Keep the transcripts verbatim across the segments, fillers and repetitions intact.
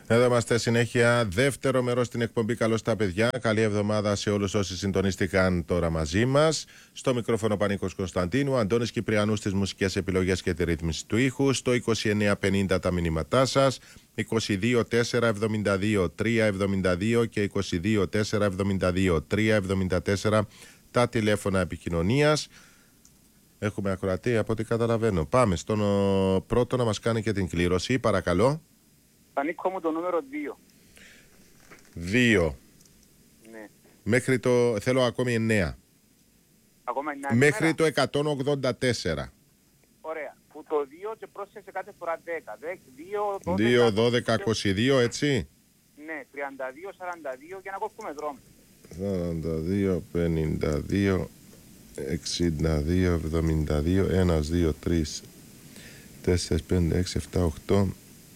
Εδώ είμαστε συνέχεια. Δεύτερο μέρος στην εκπομπή. Καλώς τα παιδιά. Καλή εβδομάδα σε όλους όσοι συντονίστηκαν τώρα μαζί μας. Στο μικρόφωνο Πανίκος Κωνσταντίνου. Αντώνης Κυπριανού στις μουσικές επιλογές και τη ρύθμιση του ήχου. Στο είκοσι εννέα πενήντα τα μηνύματά σας. είκοσι δύο τέσσερα εβδομήντα δύο τρία εβδομήντα δύο και είκοσι δύο τέσσερα εβδομήντα δύο τρία εβδομήντα τέσσερα τα τηλέφωνα επικοινωνίας. Έχουμε ακροατή από ό,τι καταλαβαίνω. Πάμε στον ο, πρώτο να μας κάνει και την κλήρωση. Παρακαλώ. Πανίκο μου το νούμερο δύο. δύο. Ναι. Μέχρι το... Θέλω ακόμη εννέα. Ακόμα εννέα. Μέχρι ημέρα. το εκατόν ογδόντα τέσσερα. Ωραία. Που το δύο και πρόσθεσε κάθε φορά δέκα. δύο, δύο, δώδεκα, είκοσι δύο, έτσι. Ναι, τριάντα δύο, σαράντα δύο και να κόφουμε δρόμο. σαράντα δύο, πενήντα δύο, εξήντα δύο, εβδομήντα δύο, ένα, δύο, τρία, τέσσερα, πέντε, έξι, επτά, οκτώ,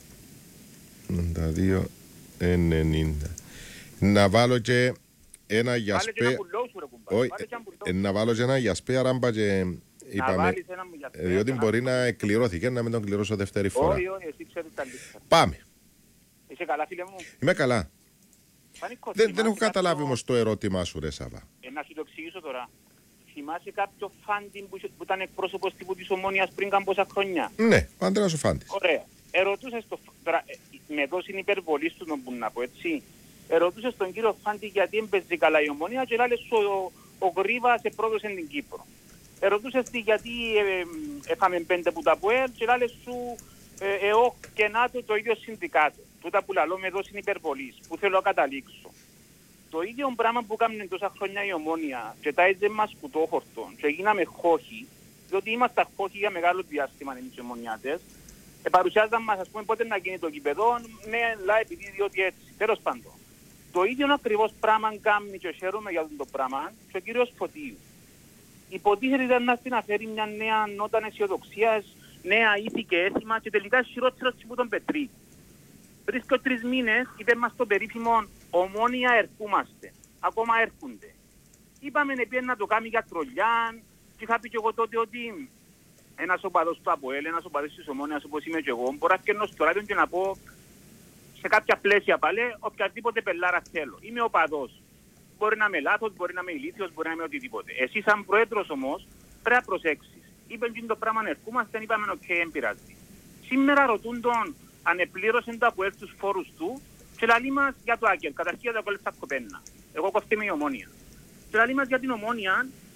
ενενήντα δύο, ενενήντα. Να βάλω και ένα για Βάλε και σπέ... ένα πουλό σου ρε κουμπάρε. Όχι, Βάλε και ένα πουλό ε, σου. να βάλω και ένα για σπέ ράμπα και Να είπαμε, βάλεις ένα μου για ε, διότι σπέρα. μπορεί να εκκληρώθηκε να μην τον κληρώσω δεύτερη φορά. Όχι, όχι, εσύ ξέρεις τα λίστα. Πάμε. Είσαι καλά φίλε μου. Είμαι καλά. Πανίκο, Δεν, δεν έχω θυμάσαι καταλάβει κάποιο- όμως το ερώτημά σου ρε Σάβα. Ε, να σου το εξηγήσω τώρα. Θυμάσαι κάποιο φάντιν που, είσαι- που ήταν εκπρόσωπος τύπου της Ομόνιας πριν καμπόσα χρόνια. Ναι, ο Ανδρέας ο Φάντης. Ωραία. Ερωτούσες το, τώρα, ε, με δώσει υπερβολή του τον που να πω έτσι. Ερωτούσες τον κύριο Φάντη γιατί έμπαιζε καλά η Ομόνια και λάλε σου ο, ο Γρίβας επρόδωσε την Κύπρο. Ερωτούσες τι γιατί ε, ε, έφαμε πέντε που τα ΠΟΕΛ και λάλε σου ε, ΕΟΚ και ΝΑΤΟ το ίδιο συνδικάτο. Τούτα που λαλώ με δώσει υπερβολής, που θέλω να καταλήξω. Το ίδιο πράγμα που κάνουν τόσα χρόνια η Ομόνια και τα έτσι μας κουτόχορτων και γίναμε χώχοι, διότι είμαστε χώχοι για μεγάλο διάστημα εμείς οι Ομονιάτες, ε, παρουσιάζαν μας, ας πούμε, πότε να γίνει το γηπεδό, ναι, λά, επειδή, διότι έτσι. Τέλος πάντων. Το ίδιο ακριβώς πράγμα κάνει και χαίρομαι για αυτό το πράγμα και ο κύριος Φωτίου. Υποτίθεται ήταν να στην αφαίρει μια νέα νότα αισιοδοξίας, νέα ήθη και έθιμα και τελικά χειρότερος που τον Πετρί. Πριν και τρεις μήνες είπε μας το περίφημο Ομόνια ερχούμαστε. Ακόμα έρχονται. Είπαμε να να το κάνει για τρολιά και είχα πει και εγώ τότε ότι ένας οπαδός του ΑΠΟΕΛ, ένας οπαδός της Ομόνιας όπως είμαι και εγώ, μπορώ να φτιάχνω στο ράδιο και να πω σε κάποια πλαίσια πάλι οποιαδήποτε πελάρα θέλω. Είμαι οπαδός. Μπορεί να είμαι λάθος, μπορεί να είμαι ηλίθιος, μπορεί να είμαι οτιδήποτε. Εσύ σαν πρόεδρος όμως πρέπει να προσέξεις. Είπαν και το πράγμα να ερχόμαστε, είπαμε οκ, δεν πειράζει. Σήμερα ρωτούν τον αν επλήρωσε το ΑΠΟΕΛ τους φόρους του και λαλεί μας για το Άγγελ. Καταρχήν για το Άγγελ στα κοπένα. Εγώ κοφτήμαι η Ομόνια. Και λαλεί μας για την Ομόνια,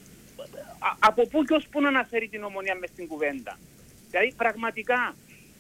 α, από πού και ως πού να αναφέρει την Ομόνια μες στην κουβέντα. Δηλαδή πραγματικά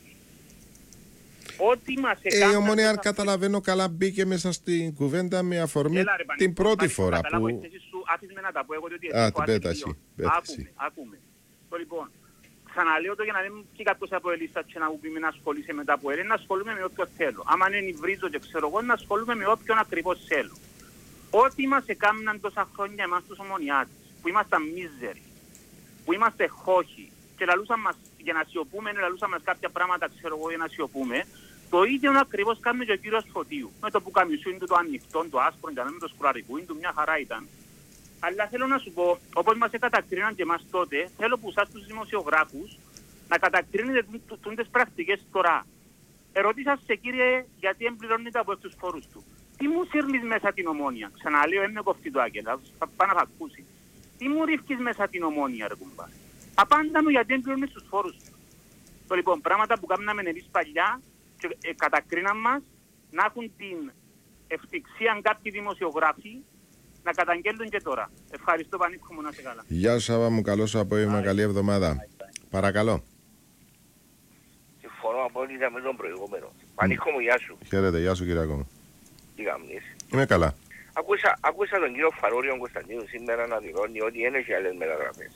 ό,τι μας Ε, έκανε... η Ομόνια, αν καταλαβαίνω καλά, μπήκε μέσα στην κουβέντα με αφορμή Έλα, ρε, Πανίκο, την πρώτη Πανίκο, φορά καταλάβω, που... εσύ σου άφησε με να τα πω εγώ, διότι Α, εσύ την έχω πέτα άσχημη εσύ, δύο. πέτα Άκουμε, εσύ. άκουμε. Το λοιπόν, ξαναλέω το για να μην πει κάποιος από ελίστα και να μου πει να ασχολείσαι με τα από ελ, να ασχολούμαι με όποιον θέλω. Άμα είναι νυβρίζω και ξέρω εγώ, να ασχολούμαι με όποιον ακριβώς θέλω. Ό,τι μας έκαναν τόσα χρόνια εμάς τους Ομονιάτες, που ήμασταν μίζεροι, που είμαστε χώχοι και λαλούσαν μας για να σιωπούμε, λαλούσαν μας κάποια πράγματα ξέρω εγώ για να σιωπούμε, το ίδιο ακριβώς κάνει και ο κύριος Φωτίου. Με το που καμισούν του το ανοιχτό, το άσπρο, και με το σκουραρικού, του μια χαρά ήταν. Αλλά θέλω να σου πω, όπως μας κατακρίναν και εμάς τότε, θέλω που εσάς τους δημοσιογράφους να κατακρίνετε τις πρακτικές τώρα. Ερωτήσα σε κύριε γιατί εμπληρώνεται από τους φόρους του. Τι μου σύρνεις μέσα την Ομόνια. Ξαναλέω, έμεινε κοφτή το Άγγελα, θα πάω να ακούσει. Τι μου ρίχνεις μέσα την Ομόνια ρε κουμπά. Απάντα μου γιατί εμπληρώνεις τους φόρους του. Το λοιπόν, πράγματα που κάναμε εμείς παλιά και ε, κατακρίναν μας να έχουν την ευτυχία κάποιοι δημοσιογράφοι να καταγγέλνουν και τώρα. Ευχαριστώ Πανίκο μου, να είσαι καλά. Γεια σου Σάβα μου, καλό σου απόγευμα, καλή εβδομάδα. Παρακαλώ. Συμφωνώ απόλυτα με τον προηγούμενο. Πανίκο μου, γεια σου. Χαίρετε, γεια σου Κυριακό μου. Τι κάνεις. Είμαι καλά. Ακούσα, ακούσα τον κύριο Φαρόριο Κωνσταντίνου σήμερα να δηλώνει ότι δεν έχει άλλες μεταγραφές.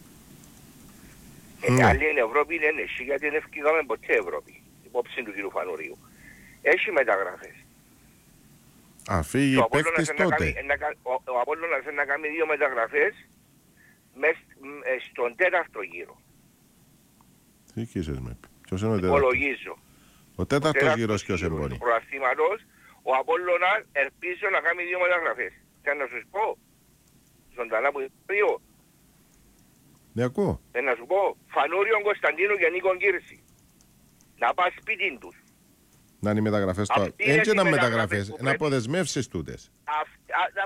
Ναι. Ε, άλλη είναι Ευρώπη, είναι εσύ, γιατί δεν ευκήγαμε ποτέ Ευρώπη. Υπόψη του κύριου Φανορίου. Έχει μεταγραφές. Α, φύγει Ο παίκτης Απόλλωνας να κάνει- τότε. να κα- ο- ο Απόλλωνας να κάνει δύο μεταγραφές μες, μ, ε, στον τέταρτο γύρο. Τι κοίσες με πει. Ποιος είναι ο τέταρτος. Υπολογίζω. Ο τέταρτος γύρος ποιος γύρος εμπονεί. του προαθήματος, ο Απόλλωνας ελπίζω να κάνει δύο μεταγραφές. Και να σου πω, ζωντανά που δύο, Ναι, ακούω. ε, να σου πω, Φανούριον Κωνσταντίνου και Νίκον Κύρση. Να πας σπίτι τους. Να είναι οι μεταγραφές. Αυτοί είναι Έτσι οι να μεταγραφές μεταγραφές, που να πρέπει- αποδεσμεύσεις τούτες. Αυ- α-